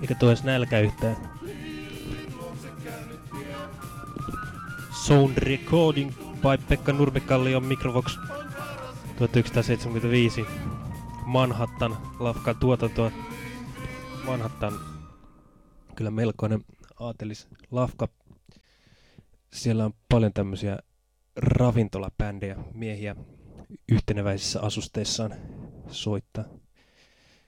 Eikä tuo edes nälkä yhtään. Sound Recording by Pekka Nurmikallion Microvox 1975. Manhattan Lafkan tuotantoa. Manhattan kyllä melkoinen aatelis Lafka. Siellä on paljon tämmöisiä ravintolabändejä, miehiä yhteneväisissä asusteissaan soittaa.